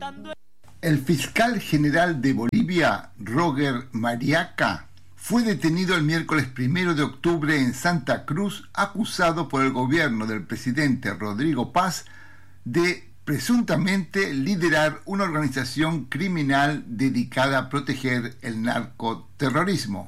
El fiscal general de Bolivia, Roger Mariaca, fue detenido el miércoles 1 de octubre en Santa Cruz, acusado por el gobierno del presidente Rodrigo Paz de presuntamente liderar una organización criminal dedicada a proteger el narcoterrorismo.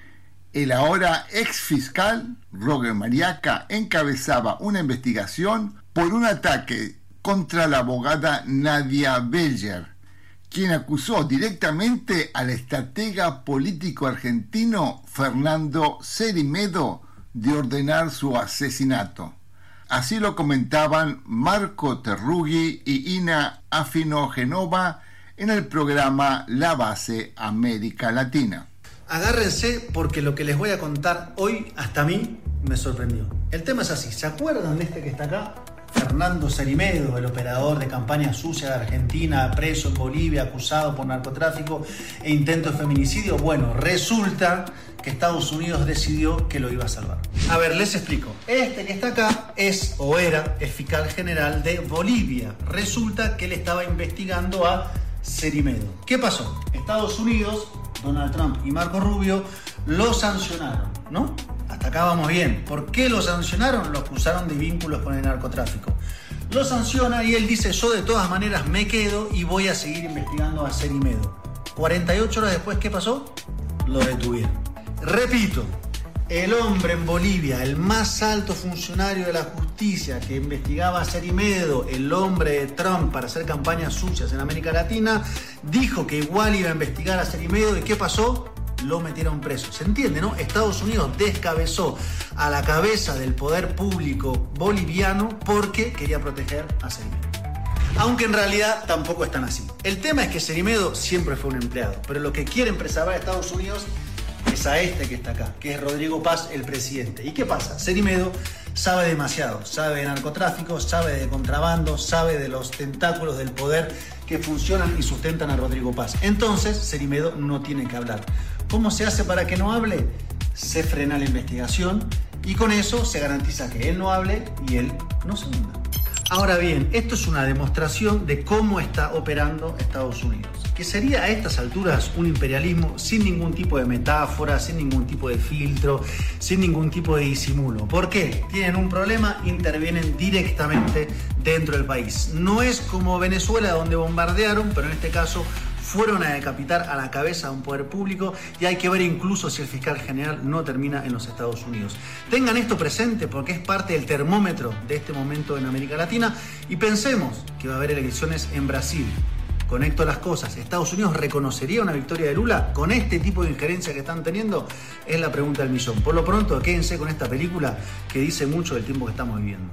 El ahora exfiscal Roger Mariaca encabezaba una investigación por un ataque contra la abogada Nadia Beller, quien acusó directamente al estratega político argentino Fernando Cerimedo de ordenar su asesinato. Así lo comentaban Marco Terrugui y Ina Afinogenova en el programa La Base América Latina. Agárrense porque lo que les voy a contar hoy hasta a mí me sorprendió. El tema es así, ¿se acuerdan de este que está acá? Fernando Cerimedo, el operador de campaña sucia de Argentina, preso en Bolivia, acusado por narcotráfico e intento de feminicidio. Bueno, resulta que Estados Unidos decidió que lo iba a salvar. A ver, les explico. Este que está acá es o era el fiscal general de Bolivia. Resulta que él estaba investigando a Cerimedo. ¿Qué pasó? Estados Unidos, Donald Trump y Marco Rubio lo sancionaron, ¿no? Hasta acá vamos bien. ¿Por qué lo sancionaron? Lo acusaron de vínculos con el narcotráfico. Lo sanciona y él dice, yo de todas maneras me quedo y voy a seguir investigando a Cerimedo. 48 horas después, ¿qué pasó? Lo detuvieron. Repito, el hombre en Bolivia, el más alto funcionario de la justicia que investigaba a Cerimedo, el hombre de Trump para hacer campañas sucias en América Latina, dijo que igual iba a investigar a Cerimedo. ¿Y qué pasó? Lo metieron preso. ¿Se entiende, no? Estados Unidos descabezó a la cabeza del poder público boliviano porque quería proteger a Cerimedo. Aunque en realidad tampoco es tan así. El tema es que Cerimedo siempre fue un empleado, pero lo que quieren preservar a Estados Unidos es a este que está acá, que es Rodrigo Paz, el presidente. ¿Y qué pasa? Cerimedo sabe demasiado, sabe de narcotráfico, sabe de contrabando, sabe de los tentáculos del poder que funcionan y sustentan a Rodrigo Paz. Entonces, Cerimedo no tiene que hablar. ¿Cómo se hace para que no hable? Se frena la investigación y con eso se garantiza que él no hable y él no se hunda. Ahora bien, esto es una demostración de cómo está operando Estados Unidos, que sería a estas alturas un imperialismo sin ningún tipo de metáfora, sin ningún tipo de filtro, sin ningún tipo de disimulo. ¿Por qué? Tienen un problema, intervienen directamente dentro del país. No es como Venezuela, donde bombardearon, pero en este caso fueron a decapitar a la cabeza de un poder público y hay que ver incluso si el fiscal general no termina en los Estados Unidos. Tengan esto presente porque es parte del termómetro de este momento en América Latina y pensemos que va a haber elecciones en Brasil. Conecto las cosas. ¿Estados Unidos reconocería una victoria de Lula con este tipo de injerencia que están teniendo? Es la pregunta del millón. Por lo pronto, quédense con esta película que dice mucho del tiempo que estamos viviendo.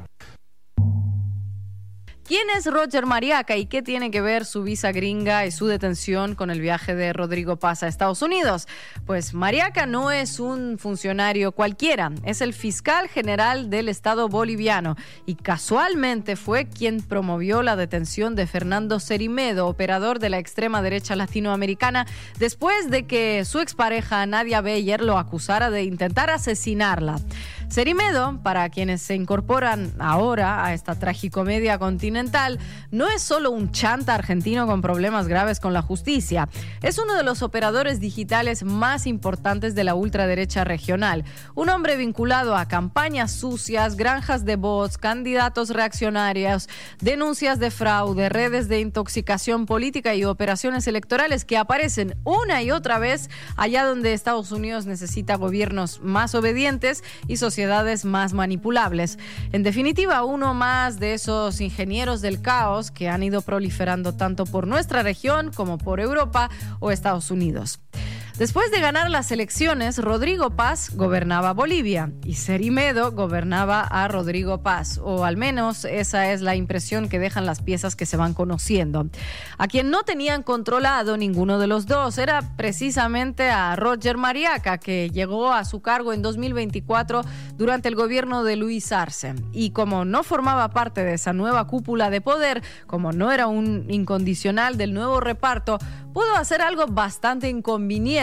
¿Quién es Roger Mariaca y qué tiene que ver su visa gringa y su detención con el viaje de Rodrigo Paz a Estados Unidos? Pues Mariaca no es un funcionario cualquiera, es el fiscal general del Estado boliviano y casualmente fue quien promovió la detención de Fernando Cerimedo, operador de la extrema derecha latinoamericana, después de que su expareja Nadia Beller lo acusara de intentar asesinarla. Cerimedo, para quienes se incorporan ahora a esta tragicomedia continental, no es solo un chanta argentino con problemas graves con la justicia. Es uno de los operadores digitales más importantes de la ultraderecha regional. Un hombre vinculado a campañas sucias, granjas de bots, candidatos reaccionarios, denuncias de fraude, redes de intoxicación política y operaciones electorales que aparecen una y otra vez allá donde Estados Unidos necesita gobiernos más obedientes y sociedades más manipulables. En definitiva, uno más de esos ingenieros del caos que han ido proliferando tanto por nuestra región como por Europa o Estados Unidos. Después de ganar las elecciones, Rodrigo Paz gobernaba Bolivia y Cerimedo gobernaba a Rodrigo Paz, o al menos esa es la impresión que dejan las piezas que se van conociendo. A quien no tenían controlado ninguno de los dos era precisamente a Roger Mariaca, que llegó a su cargo en 2024 durante el gobierno de Luis Arce. Y como no formaba parte de esa nueva cúpula de poder, como no era un incondicional del nuevo reparto, pudo hacer algo bastante inconveniente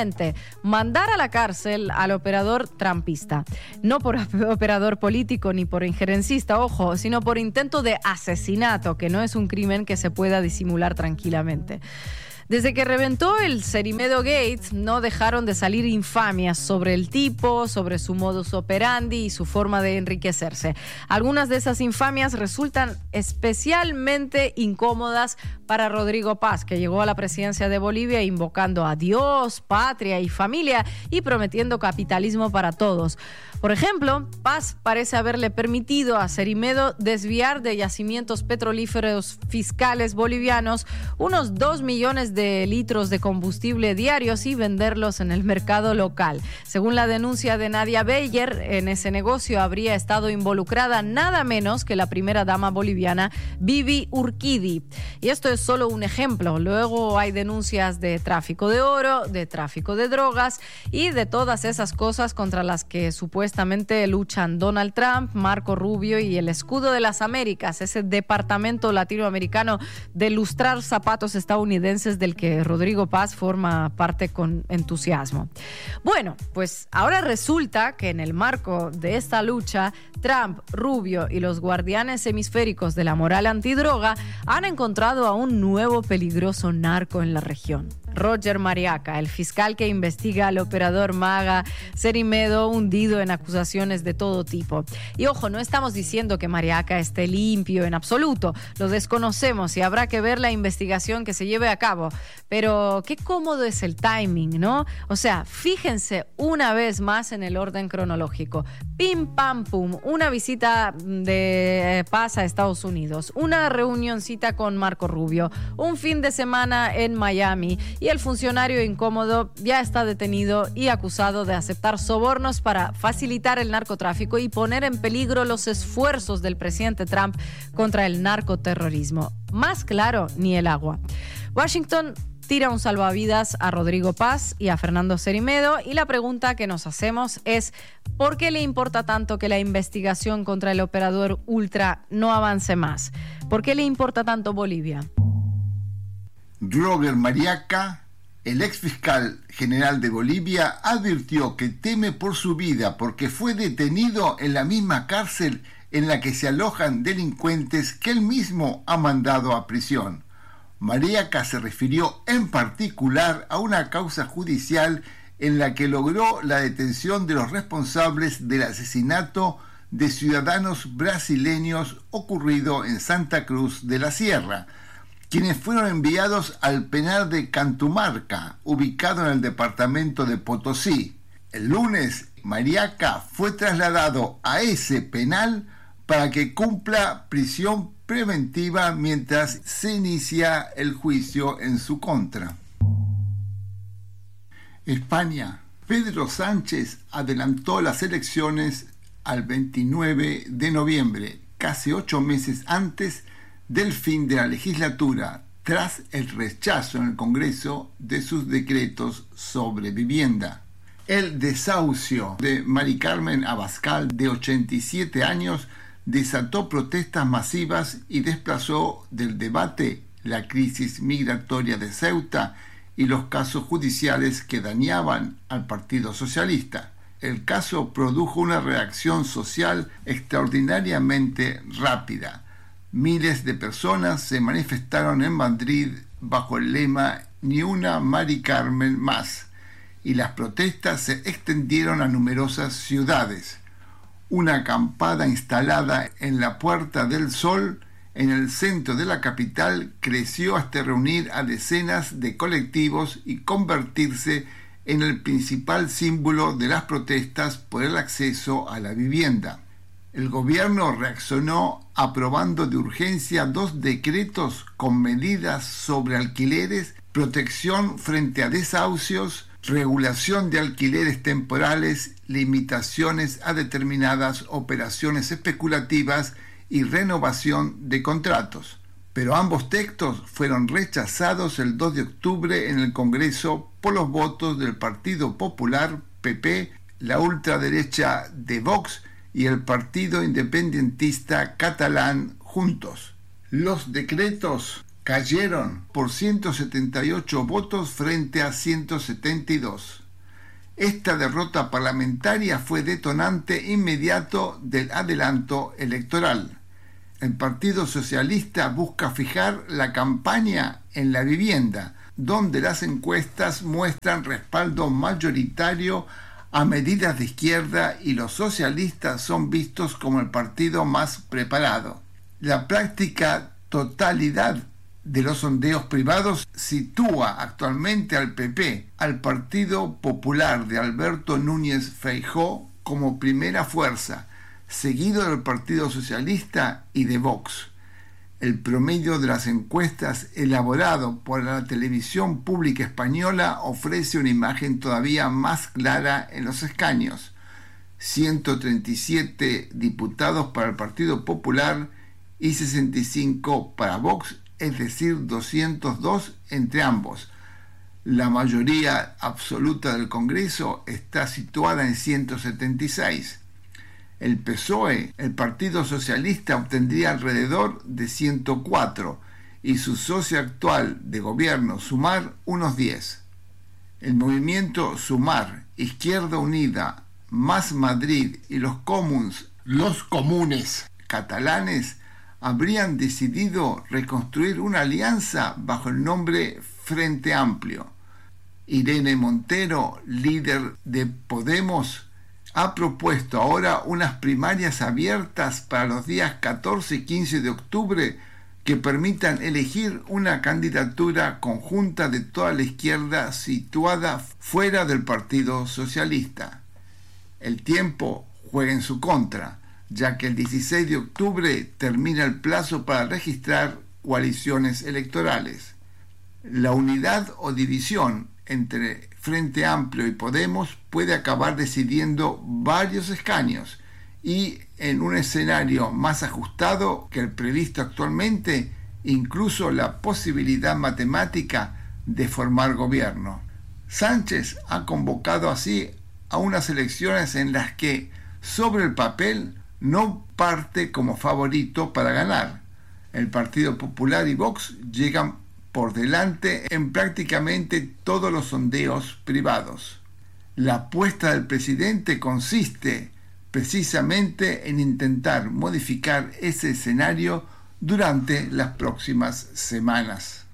Finalmente, mandar a la cárcel al operador trumpista. No por operador político ni por injerencista, ojo, sino por intento de asesinato, que no es un crimen que se pueda disimular tranquilamente. Desde que reventó el Cerimedo Gate, no dejaron de salir infamias sobre el tipo, sobre su modus operandi y su forma de enriquecerse. Algunas de esas infamias resultan especialmente incómodas para Rodrigo Paz, que llegó a la presidencia de Bolivia invocando a Dios, patria y familia y prometiendo capitalismo para todos. Por ejemplo, Paz parece haberle permitido a Cerimedo desviar de yacimientos petrolíferos fiscales bolivianos unos 2 millones de litros de combustible diarios y venderlos en el mercado local. Según la denuncia de Nadia Beyer, en ese negocio habría estado involucrada nada menos que la primera dama boliviana, Bibi Urquidi. Y esto es solo un ejemplo. Luego hay denuncias de tráfico de oro, de tráfico de drogas y de todas esas cosas contra las que supuestamente luchan Donald Trump, Marco Rubio y el Escudo de las Américas, ese departamento latinoamericano de lustrar zapatos estadounidenses del que Rodrigo Paz forma parte con entusiasmo. Bueno, pues ahora resulta que en el marco de esta lucha, Trump, Rubio y los guardianes hemisféricos de la moral antidroga han encontrado a un nuevo peligroso narco en la región. Roger Mariaca, el fiscal que investiga al operador MAGA Cerimedo, hundido en acusaciones de todo tipo. Y ojo, no estamos diciendo que Mariaca esté limpio en absoluto, lo desconocemos y habrá que ver la investigación que se lleve a cabo. Pero qué cómodo es el timing, ¿no? O sea, fíjense una vez más en el orden cronológico. Pim, pam, pum, una visita de Paz a Estados Unidos, una reunioncita con Marco Rubio, un fin de semana en Miami y el funcionario incómodo ya está detenido y acusado de aceptar sobornos para facilitar el narcotráfico y poner en peligro los esfuerzos del presidente Trump contra el narcoterrorismo. Más claro, ni el agua. Washington tira un salvavidas a Rodrigo Paz y a Fernando Cerimedo y la pregunta que nos hacemos es ¿por qué le importa tanto que la investigación contra el operador Ultra no avance más? ¿Por qué le importa tanto Bolivia? Roger Mariaca, el ex fiscal general de Bolivia, advirtió que teme por su vida porque fue detenido en la misma cárcel en la que se alojan delincuentes que él mismo ha mandado a prisión. Mariaca se refirió en particular a una causa judicial en la que logró la detención de los responsables del asesinato de ciudadanos brasileños ocurrido en Santa Cruz de la Sierra, quienes fueron enviados al penal de Cantumarca, ubicado en el departamento de Potosí. El lunes, Mariaca fue trasladado a ese penal para que cumpla prisión preventiva mientras se inicia el juicio en su contra. España. Pedro Sánchez adelantó las elecciones al 29 de noviembre, casi 8 meses antes del fin de la legislatura, tras el rechazo en el Congreso de sus decretos sobre vivienda. El desahucio de Mari Carmen Abascal, de 87 años, desató protestas masivas y desplazó del debate la crisis migratoria de Ceuta y los casos judiciales que dañaban al Partido Socialista. El caso produjo una reacción social extraordinariamente rápida. Miles de personas se manifestaron en Madrid bajo el lema «Ni una Mari Carmen más», y las protestas se extendieron a numerosas ciudades. Una acampada instalada en la Puerta del Sol, en el centro de la capital, creció hasta reunir a decenas de colectivos y convertirse en el principal símbolo de las protestas por el acceso a la vivienda. El gobierno reaccionó aprobando de urgencia 2 decretos con medidas sobre alquileres, protección frente a desahucios, regulación de alquileres temporales, limitaciones a determinadas operaciones especulativas y renovación de contratos. Pero ambos textos fueron rechazados el 2 de octubre en el Congreso por los votos del Partido Popular, PP, la ultraderecha de Vox y el partido independentista catalán Juntos. Los decretos cayeron por 178 votos frente a 172. Esta derrota parlamentaria fue detonante inmediato del adelanto electoral. El Partido Socialista busca fijar la campaña en la vivienda, donde las encuestas muestran respaldo mayoritario a medidas de izquierda y los socialistas son vistos como el partido más preparado. La práctica totalidad de los sondeos privados sitúa actualmente al PP, al Partido Popular de Alberto Núñez Feijóo, como primera fuerza, seguido del Partido Socialista y de Vox. El promedio de las encuestas elaborado por la televisión pública española ofrece una imagen todavía más clara en los escaños. 137 diputados para el Partido Popular y 65 para Vox, es decir, 202 entre ambos. La mayoría absoluta del Congreso está situada en 176. El PSOE, el Partido Socialista, obtendría alrededor de 104 y su socio actual de gobierno, Sumar, unos 10. El movimiento Sumar, Izquierda Unida, Más Madrid y los comunes catalanes habrían decidido reconstruir una alianza bajo el nombre Frente Amplio. Irene Montero, líder de Podemos, ha propuesto ahora unas primarias abiertas para los días 14 y 15 de octubre que permitan elegir una candidatura conjunta de toda la izquierda situada fuera del Partido Socialista. El tiempo juega en su contra, ya que el 16 de octubre termina el plazo para registrar coaliciones electorales. La unidad o división entre Frente Amplio y Podemos puede acabar decidiendo varios escaños y, en un escenario más ajustado que el previsto actualmente, incluso la posibilidad matemática de formar gobierno. Sánchez ha convocado así a unas elecciones en las que, sobre el papel, no parte como favorito para ganar. El Partido Popular y Vox llegan por delante en prácticamente todos los sondeos privados. La apuesta del presidente consiste precisamente en intentar modificar ese escenario durante las próximas semanas.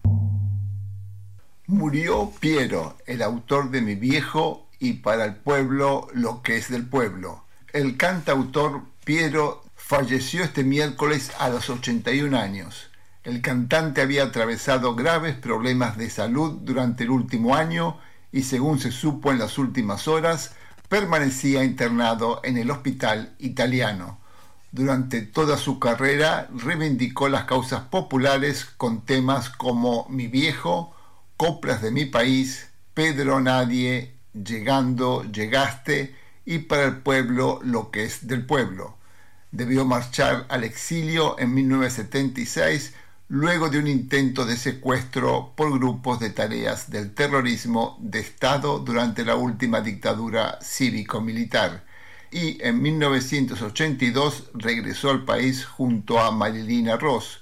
Murió Piero, el autor de Mi viejo y para el pueblo lo que es del pueblo. El cantautor Piero falleció este miércoles a los 81 años. El cantante había atravesado graves problemas de salud durante el último año y, según se supo en las últimas horas, permanecía internado en el hospital italiano. Durante toda su carrera reivindicó las causas populares con temas como Mi viejo, Coplas de mi país, Pedro Nadie, Llegando, Llegaste y para el pueblo lo que es del pueblo. Debió marchar al exilio en 1976 luego de un intento de secuestro por grupos de tareas del terrorismo de Estado durante la última dictadura cívico-militar, y en 1982 regresó al país junto a Marilina Ross,